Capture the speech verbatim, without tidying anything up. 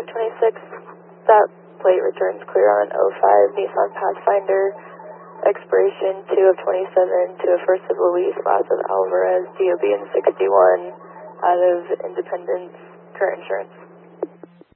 five twenty-six, that plate returns clear on an oh five Nissan Pathfinder, expiration two of twenty-seven to a first of Luis, last of Alvarez, D O B in sixty-one, out of Independence, current insurance.